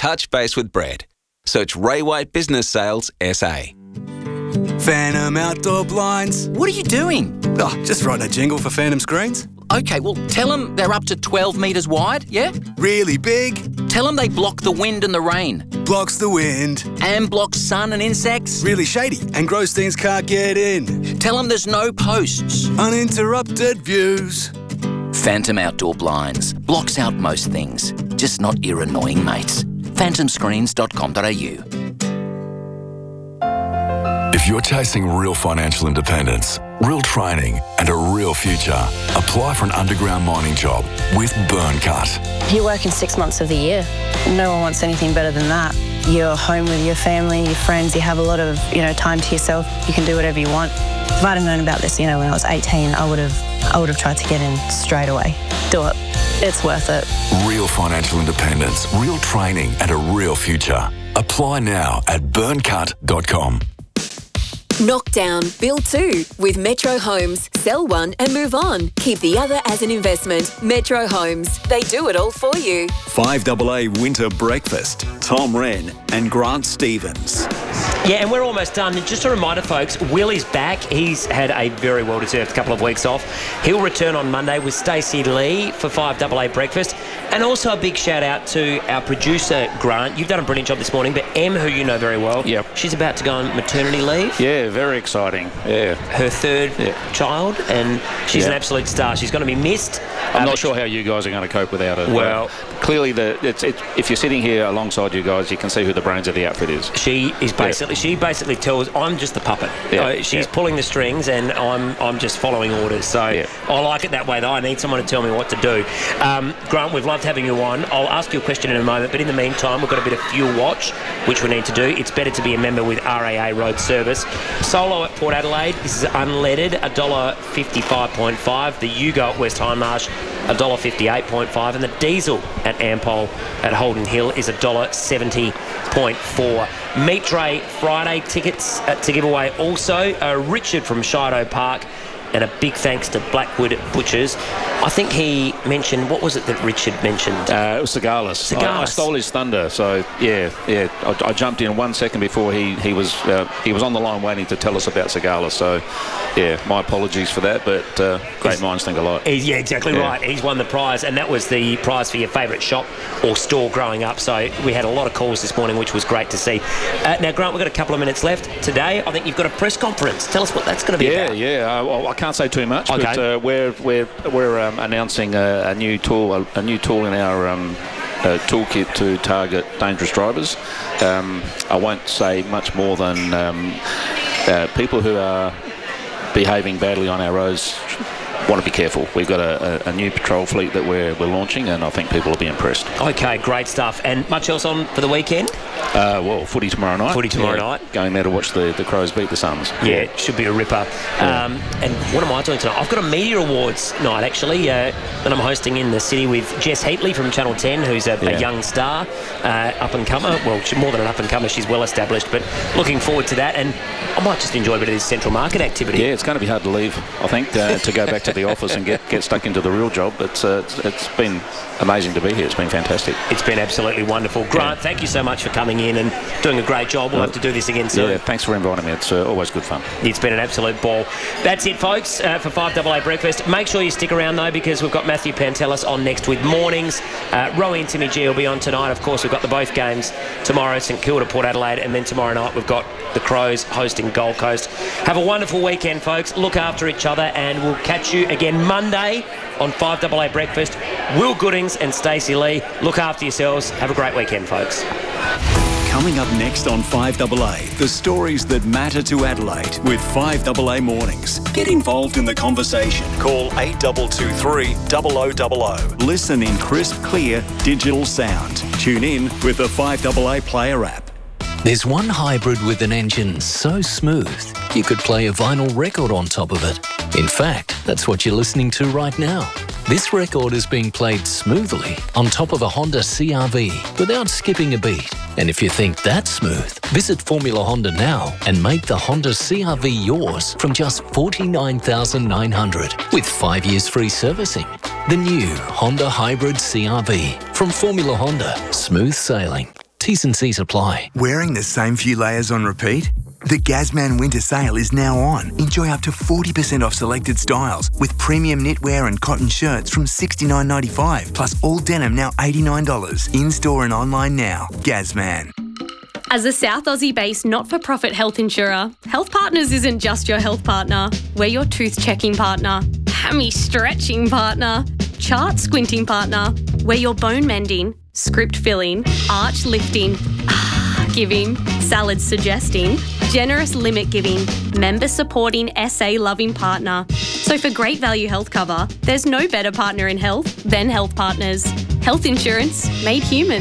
touch base with Brett. Search Ray White Business Sales SA. Phantom Outdoor Blinds. What are you doing? Oh, just writing a jingle for Phantom Screens. Okay, well, tell them they're up to 12 metres wide, yeah? Really big. Tell them they block the wind and the rain. Blocks the wind. And block sun and insects. Really shady, and gross things can't get in. Tell them there's no posts. Uninterrupted views. Phantom Outdoor Blinds. Blocks out most things, just not your annoying mates. phantomscreens.com.au. If you're chasing real financial independence, real training and a real future, apply for an underground mining job with Burncut. You work in 6 months of the year. No one wants anything better than that. You're home with your family, your friends, you have a lot of, time to yourself. You can do whatever you want. If I'd have known about this, when I was 18, I would have tried to get in straight away. Do it. It's worth it. Real financial independence, real training and a real future. Apply now at burncut.com. Knock down, build two with Metro Homes. Sell one and move on. Keep the other as an investment. Metro Homes. They do it all for you. 5AA Winter Breakfast. Tom Wren and Grant Stevens. Yeah, and we're almost done. Just a reminder, folks, Will is back. He's had a very well-deserved couple of weeks off. He'll return on Monday with Stacey Lee for 5AA Breakfast. And also a big shout-out to our producer, Grant. You've done a brilliant job this morning, but Em, who you know very well, she's about to go on maternity leave. Yeah, very exciting. Yeah. Her third child, and she's an absolute star. She's going to be missed. I'm not sure how you guys are going to cope without her. Well, clearly, if you're sitting here alongside you guys, you can see who the brains of the outfit is. She basically tells, I'm just the puppet. She's pulling the strings, and I'm just following orders. So I like it that way, though. I need someone to tell me what to do. Grant, we've loved having you on. I'll ask you a question in a moment, but in the meantime, we've got a bit of fuel watch, which we need to do. It's better to be a member with RAA Road Service. Solo at Port Adelaide, this is unleaded, $1.55.5. The Yugo at West Hindmarsh, $1.58.5. And the diesel at Ampol at Holden Hill is $1.70.4. Meat Tray Friday tickets to give away also. Richard from Shido Park. And a big thanks to Blackwood Butchers. I think he mentioned, what was it that Richard mentioned? It was Cigalis. I stole his thunder. So I jumped in 1 second before he was on the line waiting to tell us about Cigalis. So my apologies for that, but great minds think alike. Exactly right. He's won the prize, and that was the prize for your favourite shop or store growing up. So we had a lot of calls this morning, which was great to see. Now, Grant, we've got a couple of minutes left today. I think you've got a press conference. Tell us what that's going to be about. I can't say too much, but we're announcing a new tool in our toolkit to target dangerous drivers. I won't say much more than people who are behaving badly on our roads want to be careful. We've got a new patrol fleet that we're launching, and I think people will be impressed. Okay, great stuff. And much else on for the weekend? Footy tomorrow night. Night. Going there to watch the Crows beat the Suns. Yeah, should be a ripper. And what am I doing tonight? I've got a media awards night, actually, that I'm hosting in the city with Jess Heatley from Channel 10, who's a young star, up-and-comer. Well, more than an up-and-comer, she's well-established, but looking forward to that. And I might just enjoy a bit of this central market activity. Yeah, it's going to be hard to leave, I think, to go back to the office and get stuck into the real job. But it's been amazing to be here. It's been fantastic. It's been absolutely wonderful. Grant, thank you so much for coming in and doing a great job. We'll have to do this again soon. Yeah, thanks for inviting me. It's always good fun. It's been an absolute ball. That's it, folks, for 5AA Breakfast. Make sure you stick around, though, because we've got Matthew Pantelis on next with mornings. Rowie and Timmy G will be on tonight. Of course, we've got the both games tomorrow, St Kilda, Port Adelaide, and then tomorrow night we've got the Crows hosting Gold Coast. Have a wonderful weekend, folks. Look after each other, and we'll catch you again Monday on 5AA Breakfast. Will Goodings and Stacey Lee, look after yourselves. Have a great weekend, folks. Coming up next on 5AA, the stories that matter to Adelaide with 5AA Mornings. Get involved in the conversation. Call 8223 0000. Listen in crisp, clear, digital sound. Tune in with the 5AA Player app. There's one hybrid with an engine so smooth, you could play a vinyl record on top of it. In fact, that's what you're listening to right now. This record is being played smoothly on top of a Honda CR-V without skipping a beat. And if you think that's smooth, visit Formula Honda now and make the Honda CR-V yours from just $49,900 with 5 years free servicing. The new Honda Hybrid CR-V from Formula Honda. Smooth sailing. T's and C's apply. Wearing the same few layers on repeat? The Gazman Winter Sale is now on. Enjoy up to 40% off selected styles with premium knitwear and cotton shirts from $69.95, plus all denim now $89. In-store and online now. Gazman. As a South Aussie-based not-for-profit health insurer, Health Partners isn't just your health partner. We're your tooth-checking partner, hammy-stretching partner, chart-squinting partner. We're your bone-mending, script-filling, arch-lifting, giving, salad-suggesting, generous limit-giving, member-supporting, SA-loving partner. So for great value health cover, there's no better partner in health than Health Partners. Health insurance made human.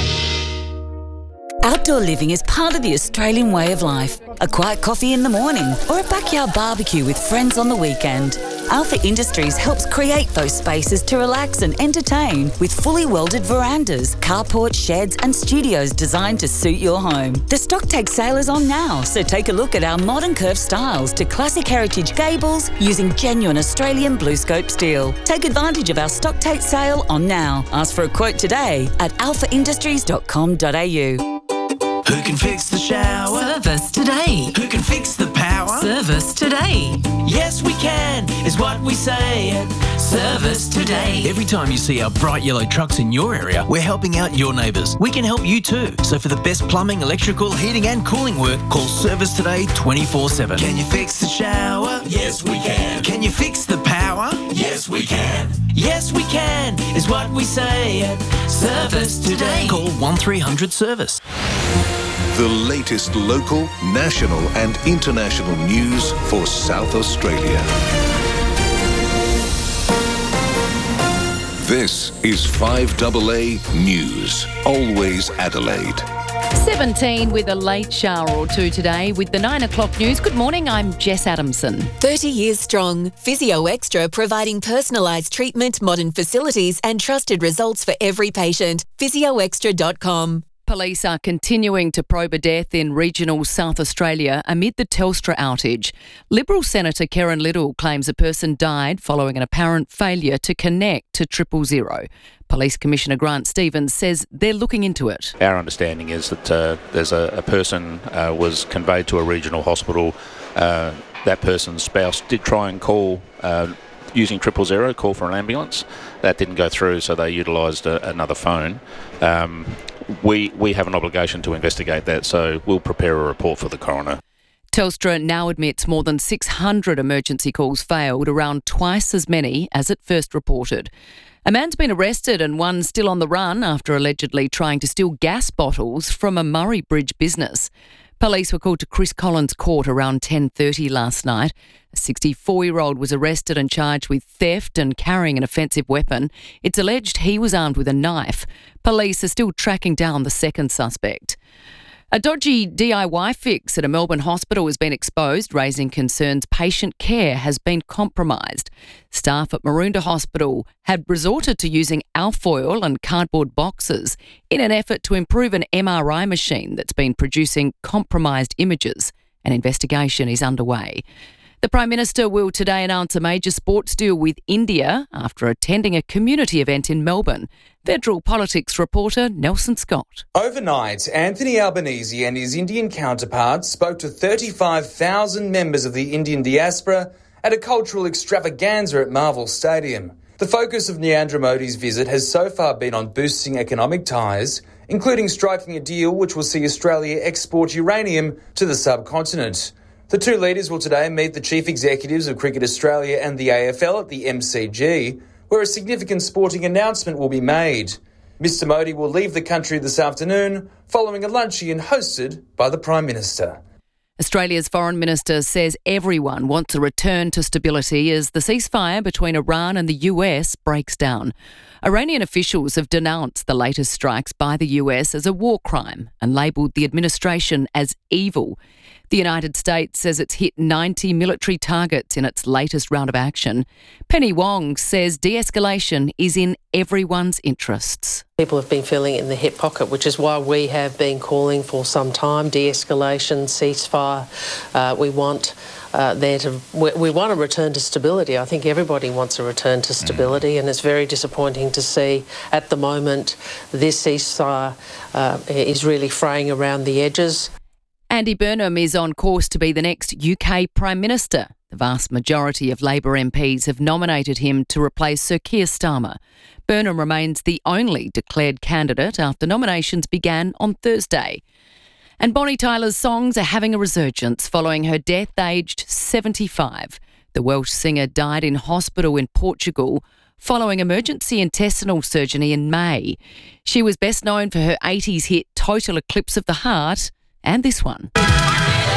Outdoor living is part of the Australian way of life. A quiet coffee in the morning or a backyard barbecue with friends on the weekend. Alpha Industries helps create those spaces to relax and entertain with fully welded verandas, carports, sheds and studios designed to suit your home. The stock take sale is on now, so take a look at our modern curved styles to classic heritage gables using genuine Australian BlueScope steel. Take advantage of our stock take sale on now. Ask for a quote today at alphaindustries.com.au. Who can fix the shower? Service today. Who can fix the power? Service today. Yes, we can, is what we say at Service Today. Every time you see our bright yellow trucks in your area, we're helping out your neighbours. We can help you too. So for the best plumbing, electrical, heating and cooling work, call Service Today 24/7. Can you fix the shower? Yes, we can. Can you fix the power? Yes, we can. Yes, we can, is what we say at Service Today. Call 1300 Service. The latest local, national and international news for South Australia. This is 5AA News, always Adelaide. 17 with a late shower or two today with the 9 o'clock news. Good morning, I'm Jess Adamson. 30 years strong. Physio Extra providing personalised treatment, modern facilities and trusted results for every patient. physioextra.com. Police are continuing to probe a death in regional South Australia amid the Telstra outage. Liberal Senator Karen Little claims a person died following an apparent failure to connect to 000. Police Commissioner Grant Stevens says they're looking into it. Our understanding is that there's a person was conveyed to a regional hospital. That person's spouse did try and call using 000, call for an ambulance. That didn't go through, so they utilised another phone. We have an obligation to investigate that, so we'll prepare a report for the coroner. Telstra now admits more than 600 emergency calls failed, around twice as many as it first reported. A man's been arrested and one still on the run after allegedly trying to steal gas bottles from a Murray Bridge business. Police were called to Chris Collins Court around 10:30 last night. A 64-year-old was arrested and charged with theft and carrying an offensive weapon. It's alleged he was armed with a knife. Police are still tracking down the second suspect. A dodgy DIY fix at a Melbourne hospital has been exposed, raising concerns patient care has been compromised. Staff at Maroondah Hospital had resorted to using alfoil and cardboard boxes in an effort to improve an MRI machine that's been producing compromised images. An investigation is underway. The Prime Minister will today announce a major sports deal with India after attending a community event in Melbourne. Federal politics reporter Nelson Scott. Overnight, Anthony Albanese and his Indian counterpart spoke to 35,000 members of the Indian diaspora at a cultural extravaganza at Marvel Stadium. The focus of Narendra Modi's visit has so far been on boosting economic ties, including striking a deal which will see Australia export uranium to the subcontinent. The two leaders will today meet the chief executives of Cricket Australia and the AFL at the MCG, where a significant sporting announcement will be made. Mr Modi will leave the country this afternoon following a luncheon hosted by the Prime Minister. Australia's Foreign Minister says everyone wants a return to stability as the ceasefire between Iran and the US breaks down. Iranian officials have denounced the latest strikes by the US as a war crime and labelled the administration as evil. The United States says it's hit 90 military targets in its latest round of action. Penny Wong says de-escalation is in everyone's interests. People have been feeling it in the hip pocket, which is why we have been calling for some time, de-escalation, ceasefire. We want we want a return to stability. I think everybody wants a return to stability, and it's very disappointing to see at the moment this ceasefire is really fraying around the edges. Andy Burnham is on course to be the next UK Prime Minister. The vast majority of Labor MPs have nominated him to replace Sir Keir Starmer. Burnham remains the only declared candidate after nominations began on Thursday. And Bonnie Tyler's songs are having a resurgence following her death aged 75. The Welsh singer died in hospital in Portugal following emergency intestinal surgery in May. She was best known for her 80s hit Total Eclipse of the Heart and this one.